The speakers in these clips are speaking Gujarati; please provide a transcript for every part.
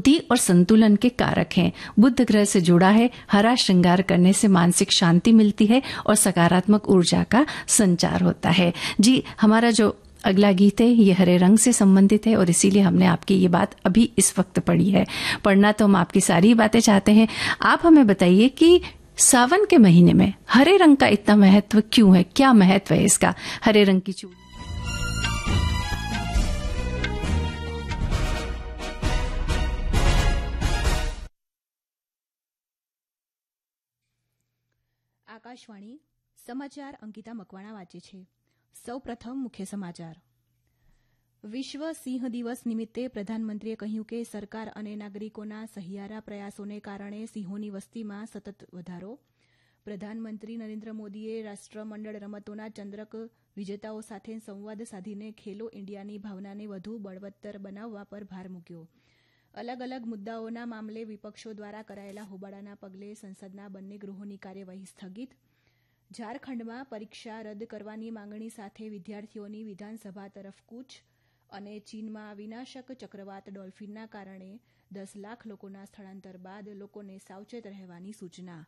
बुद्धि और संतुलन के कारक हैं। बुध ग्रह से जुड़ा है। हरा श्रृंगार करने से मानसिक शांति मिलती है और सकारात्मक ऊर्जा का संचार होता है। जी, हमारा जो अगला गीत है ये हरे रंग से संबंधित है और इसीलिए हमने आपकी ये बात अभी इस वक्त पढ़ी है। पढ़ना तो हम आपकी सारी बातें चाहते हैं। आप हमें बताइए कि सावन के महीने में हरे रंग का इतना महत्व क्यों है? क्या महत्व है इसका? हरे रंग की चूड़ी। આકાશવાણી સમાચાર અંકિતા મકવાણા વાંચે છે। સૌપ્રથમ મુખ્ય સમાચાર। વિશ્વ સિંહ દિવસ નિમિત્તે પ્રધાનમંત્રીએ કહ્યું કે સરકાર અને નાગરિકોના સહિયારા પ્રયાસોને કારણે સિંહોની વસ્તીમાં સતત વધારો। પ્રધાનમંત્રી નરેન્દ્ર મોદીએ રાષ્ટ્રમંડળ રમતોના ચંદ્રક વિજેતાઓ સાથે સંવાદ સાધીને ખેલો ઇન્ડિયાની ભાવનાને વધુ બળવત્તર બનાવવા પર ભાર મૂક્યો। અલગ અલગ મુદ્દાઓના મામલે વિપક્ષો દ્વારા કરાયેલા હોબાળાના પગલે સંસદના બંને ગૃહોની કાર્યવાહી સ્થગિત। ઝારખંડમાં પરીક્ષા રદ કરવાની માંગણી સાથે વિદ્યાર્થીઓની વિધાનસભા તરફ કૂચ અને ચીનમાં વિનાશક ચક્રવાત ડોલ્ફિનના કારણે 10 લાખ લોકોના સ્થળાંતર બાદ લોકોને સાવચેત રહેવાની સૂચના।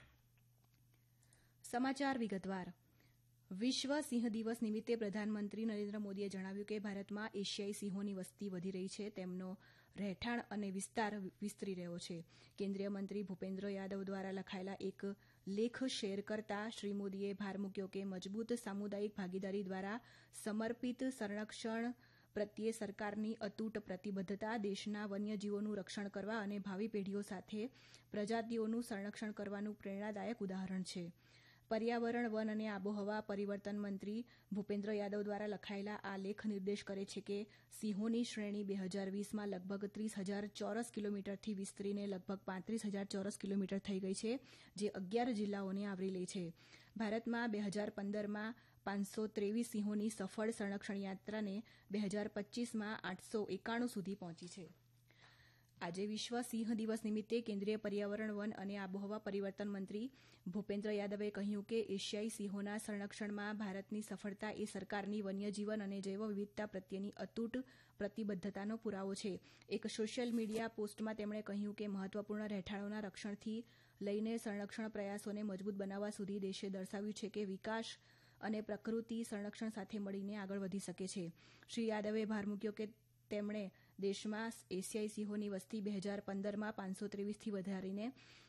સમાચાર વિગતવાર। વિશ્વ સિંહ દિવસ નિમિત્તે પ્રધાનમંત્રી નરેન્દ્ર મોદીએ જણાવ્યું કે ભારતમાં એશિયાઈ સિંહોની વસ્તી વધી રહી છે, તેમનો રહેઠાણ અને વિસ્તાર વિસ્તરી રહ્યો છે। કેન્દ્રીય મંત્રી ભૂપેન્દ્ર યાદવ દ્વારા લખાયેલા એક લેખ શેર કરતા શ્રી મોદીએ ભાર મૂક્યો કે મજબૂત સામુદાયિક ભાગીદારી દ્વારા સમર્પિત સંરક્ષણ પ્રત્યે સરકારની અતૂટ પ્રતિબદ્ધતા દેશના વન્યજીવોનું રક્ષણ કરવા અને ભાવિ પેઢીઓ સાથે પ્રજાતિઓનું સંરક્ષણ કરવાનું પ્રેરણાદાયક ઉદાહરણ છે। પર્યાવરણ, વન અને આબોહવા પરિવર્તન મંત્રી ભૂપેન્દ્ર યાદવ દ્વારા લખાયેલા આ લેખ નિર્દેશ કરે છે કે સિંહોની શ્રેણી 2020માં લગભગ 30,000 ચોરસ કિલોમીટરથી વિસ્તરીને લગભગ 35,000 ચોરસ કિલોમીટર થઈ ગઈ છે, જે 11 જિલ્લાઓને આવરી લે છે। ભારતમાં 2015માં 523 સિંહોની સફળ સંરક્ષણ યાત્રાને 2025માં 891 સુધી પહોંચી છે। આજે વિશ્વ સિંહ દિવસ નિમિત્તે કેન્દ્રીય પર્યાવરણ, વન અને આબોહવા પરિવર્તન મંત્રી ભૂપેન્દ્ર યાદવે કહ્યું કે એશિયાઈ સિંહોના સંરક્ષણમાં ભારતની સફળતા એ સરકારની વન્યજીવન અને જૈવ વિવિધતા પ્રત્યેની અતૂટ પ્રતિબદ્ધતાનો પુરાવો છે। એક સોશિયલ મીડિયા પોસ્ટમાં તેમણે કહ્યું કે મહત્વપૂર્ણ રહેઠાણોના રક્ષણથી લઈને સંરક્ષણ પ્રયાસોને મજબૂત બનાવવા સુધી દેશે દર્શાવ્યું છે કે વિકાસ અને પ્રકૃતિ સંરક્ષણ સાથે મળીને આગળ વધી શકે છે। શ્રી યાદવે ભાર મૂક્યો કે તેમણે દેશમાં એશિયાઈ સિંહોની વસ્તી 2015માં 523થી વધારીને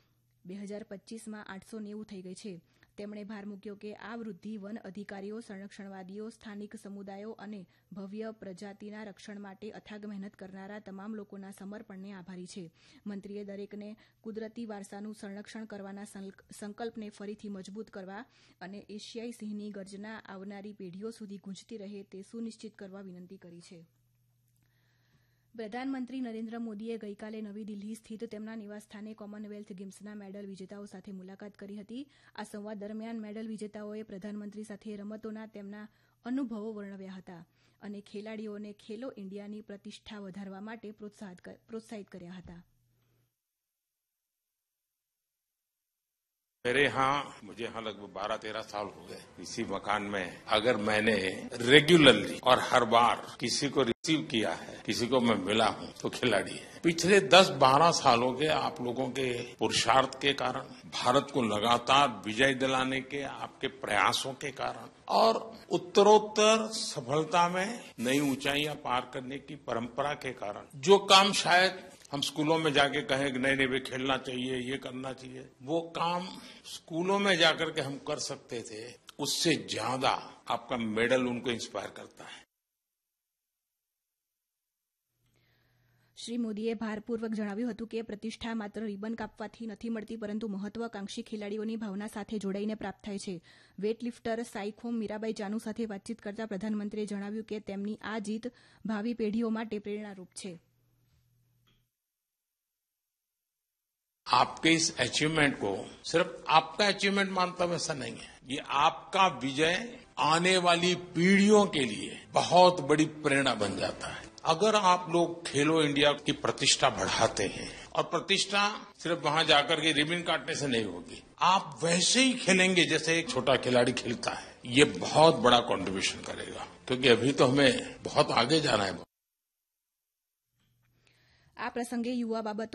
2025માં 890 થઈ ગઈ છે। તેમણે ભાર મૂક્યો કે આ વૃદ્ધિ વન અધિકારીઓ, સંરક્ષણવાદીઓ, સ્થાનિક સમુદાયો અને ભવ્ય પ્રજાતિના રક્ષણ માટે અથાગ મહેનત કરનારા તમામ લોકોના સમર્પણને આભારી છે। મંત્રીએ દરેકને કુદરતી વારસાનું સંરક્ષણ કરવાના સંકલ્પને ફરીથી મજબૂત કરવા અને એશિયાઈ સિંહની ગર્જના આવનારી પેઢીઓ સુધી ગૂંજતી રહે તે સુનિશ્ચિત કરવા વિનંતી કરી છે। પ્રધાનમંત્રી નરેન્દ્ર મોદીએ ગઈકાલે નવી દિલ્હી સ્થિત તેમના નિવાસસ્થાને કોમનવેલ્થ ગેમ્સના મેડલ વિજેતાઓ સાથે મુલાકાત કરી હતી। આ સંવાદ દરમિયાન મેડલ વિજેતાઓએ પ્રધાનમંત્રી સાથે રમતોના તેમના અનુભવો વર્ણવ્યા હતા અને ખેલાડીઓને ખેલો ઇન્ડિયાની પ્રતિષ્ઠા વધારવા માટે પ્રોત્સાહિત કર્યા હતા। मेरे मुझे यहाँ लगभग 12-13 साल हो गए इसी मकान में। अगर मैंने रेगुलरली और हर बार किसी को रिसीव किया है, किसी को मैं मिला हूँ, तो खिलाड़ी है। पिछले 10-12 सालों के आप लोगों के पुरुषार्थ के कारण, भारत को लगातार विजय दिलाने के आपके प्रयासों के कारण और उत्तरोत्तर सफलता में नई ऊंचाइयां पार करने की परंपरा के कारण जो काम शायद हम स्कूलों में जाके कहें कि नहीं वे खेलना चाहिए, ये करना चाहिए, वो काम स्कूलों में जाकर के हम कर सकते थे, उससे ज्यादा आपका मेडल उनको इंस्पायर करता है। શ્રી મોદીએ ભારપૂર્વક જણાવ્યું હતું કે પ્રતિષ્ઠા માત્ર રિબન કાપવાથી નથી મળતી, પરંતુ મહત્વાકાંક્ષી ખેલાડીઓની ભાવના સાથે જોડાઈને પ્રાપ્ત થાય છે। વેટલિફ્ટર સાઈખોમ મીરાબાઈ જાનુ સાથે વાતચીત કરતા પ્રધાનમંત્રીએ જણાવ્યું કે તેમની આ જીત ભાવિ પેઢીઓ માટે પ્રેરણારૂપ છે। आपके इस अचीवमेंट को सिर्फ आपका अचीवमेंट मानता हूं ऐसा नहीं है, ये आपका विजय आने वाली पीढ़ियों के लिए बहुत बड़ी प्रेरणा बन जाता है। अगर आप लोग खेलो इंडिया की प्रतिष्ठा बढ़ाते हैं, और प्रतिष्ठा सिर्फ वहां जाकर के रिबन काटने से नहीं होगी, आप वैसे ही खेलेंगे जैसे एक छोटा खिलाड़ी खेलता है, ये बहुत बड़ा कंट्रीब्यूशन करेगा, क्योंकि अभी तो हमें बहुत आगे जाना है। આ પ્રસંગે યુવા બાબતો